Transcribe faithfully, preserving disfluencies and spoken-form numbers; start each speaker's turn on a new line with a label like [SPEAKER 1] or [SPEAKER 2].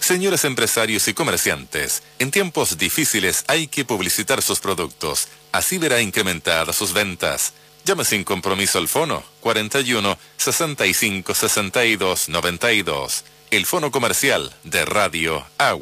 [SPEAKER 1] Señores empresarios y comerciantes, en tiempos difíciles hay que publicitar sus productos. Así verá incrementadas sus ventas. Llame sin compromiso al fono cuarenta y uno, sesenta y cinco, sesenta y dos, noventa y dos. El fono comercial de Radio Agua.